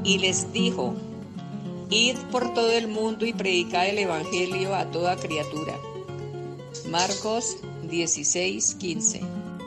Y les dijo: Id por todo el mundo y predicad el evangelio a toda criatura. Marcos 16:15.